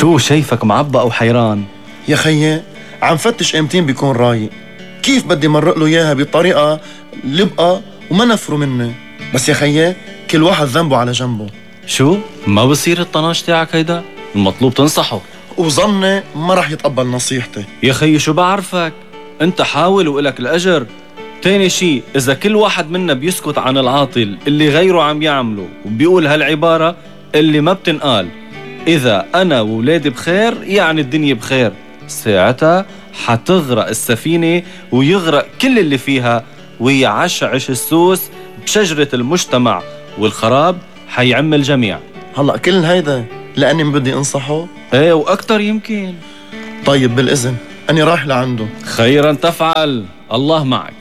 شو شايفك معبأ وحيران؟ يا خيي عم فتش امتين بيكون رايق. كيف بدي مرق له اياها بطريقة لبقى وما نفروا مني؟ بس يا خيي كل واحد ذنبه على جنبه. شو؟ ما بصير الطناش تاعك هيدا؟ المطلوب تنصحه. وظني ما رح يتقبل نصيحتي. يا خيي شو بعرفك؟ انت حاول وإلك الأجر. تاني شي، إذا كل واحد منا بيسكت عن العاطل اللي غيره عم يعمله وبيقول هالعبارة اللي ما بتنقال، إذا أنا وولادي بخير يعني الدنيا بخير، ساعتها حتغرق السفينة ويغرق كل اللي فيها، ويعشعش السوس بشجرة المجتمع، والخراب حيعم الجميع. هلأ كل هيدا لأني ما بدي أنصحه؟ ايه وأكتر يمكن. طيب بالإذن أني رايح لعنده. خيرا تفعل، الله معك.